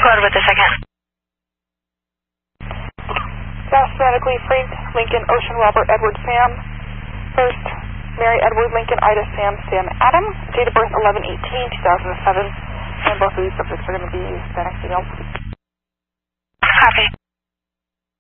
code with the second. South phonetically Frank Lincoln Ocean Robert Edward Sam. First, Mary Edward Lincoln Ida Sam Sam Adam. Date of birth 11/18/2007. And both of these subjects are going to be Hispanic females. Copy.